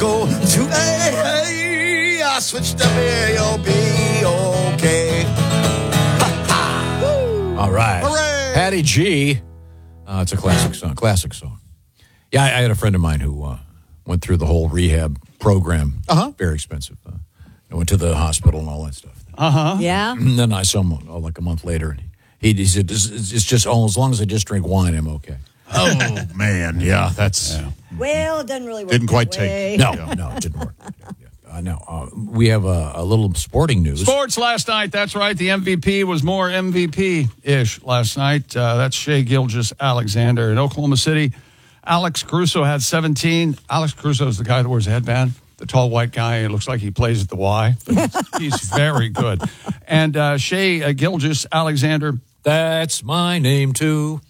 Go to A, I switched to B, you'll be okay. All right. Hooray! Patty G. It's a classic song. Yeah, I had a friend of mine who went through the whole rehab program. Very expensive. I went to the hospital and all that stuff. Yeah. And then I saw him like a month later. And he said, it's just, as long as I just drink wine, I'm okay. Oh, man. Yeah, that's... Yeah. Well, it doesn't really work. Didn't quite that take. way. No, it didn't work. We have a little sporting news. Sports last night. That's right. The MVP was more MVP-ish last night. That's Shea Gilgeous-Alexander in Oklahoma City. Alex Caruso had 17. Alex Caruso is the guy that wears a headband, the tall white guy. It looks like he plays at the Y. He's very good. And Shea Gilgeous-Alexander. That's my name, too.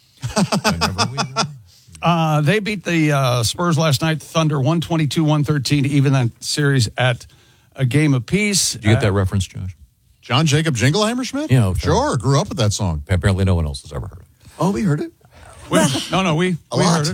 They beat the Spurs last night, Thunder, 122-113, even that series at a game apiece. Did you get that reference, Josh? John Jacob Jingleheimer Schmidt? Yeah, sure. Grew up with that song. Apparently no one else has ever heard it. Oh, we heard it. We heard it.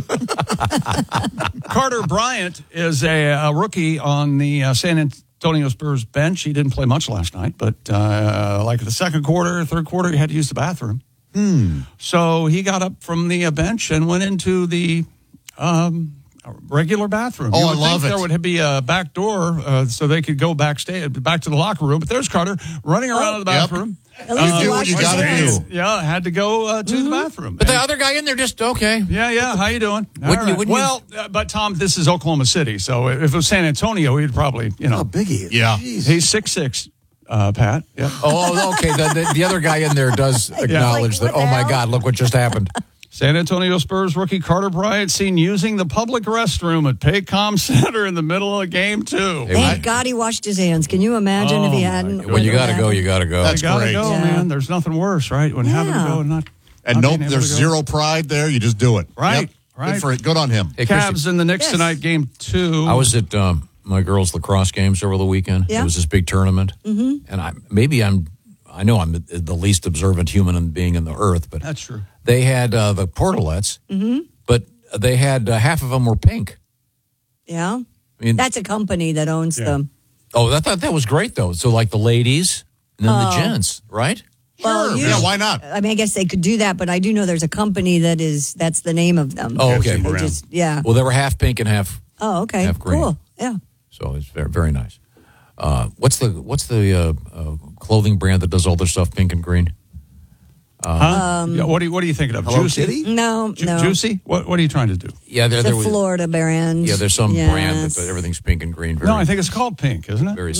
Carter Bryant is a rookie on the San Antonio Spurs bench. He didn't play much last night, but like the second quarter, third quarter, he had to use the bathroom. So he got up from the bench and went into the regular bathroom. Oh, You I would love think it. There would be a back door so they could go back to the locker room. But there's Carter running around in the bathroom. At least You do what watched you his gotta hands. do. Yeah, had to go to the bathroom. But the other guy in there just, okay. Yeah. How you doing? Wouldn't you- Well, but Tom, this is Oklahoma City, so if it was San Antonio, he'd probably, How big he is. Yeah. Jeez. he's 6'6", Pat. Yeah. Oh, okay. The other guy in there does acknowledge Like, that, what oh, the my hell? God, look what just happened. San Antonio Spurs rookie Carter Bryant seen using the public restroom at Paycom Center in the middle of game 2. Thank God he washed his hands. Can you imagine if he hadn't? When you got to go, you got to go. That's You gotta great. go, Yeah. man. There's nothing worse, right? When having to go and not. And not nope, being able there's to go. zero pride there. You just do it. Right, Yep. right. Good for it. Good on him. Hey, Christy, Cavs and the Knicks Yes. tonight, game 2. I was at my girls' lacrosse games over the weekend. Yeah. It was this big tournament. Mm-hmm. And I know I'm the least observant human being in the earth, but That's true. they had the portalettes, but they had half of them were pink. Yeah. I mean, That's a company that owns them. oh, I thought that was great, though. So, like the ladies and then the gents, right? Well, Sure. Yeah, why not? I mean, I guess they could do that, but I do know there's a company that's the name of them. Oh, okay. They just, yeah. Well, they were half pink and half, Oh, okay. half green. Cool. Yeah. so it's very, very nice. What's the clothing brand that does all their stuff pink and green? Yeah, what are you thinking of? Hello Juicy? Kitty? No, no. Juicy? What are you trying to do? Yeah, The there was. Florida brand. Yeah, there's some brand Yes. that everything's pink and green. Very, No, I think it's called Pink, isn't it? very